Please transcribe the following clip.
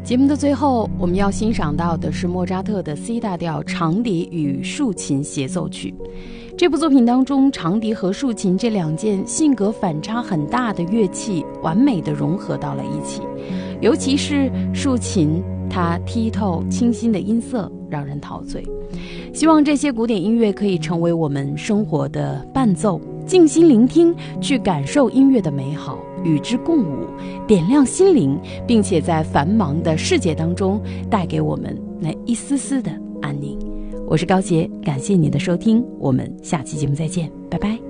节目的最后，我们要欣赏到的是莫扎特的 C 大调长笛与竖琴协奏曲。这部作品当中，长笛和竖琴这两件性格反差很大的乐器完美地融合到了一起，尤其是竖琴，它剔透清新的音色让人陶醉。希望这些古典音乐可以成为我们生活的伴奏，静心聆听，去感受音乐的美好，与之共舞，点亮心灵，并且在繁忙的世界当中带给我们那一丝丝的安宁。我是高洁，感谢您的收听，我们下期节目再见，拜拜。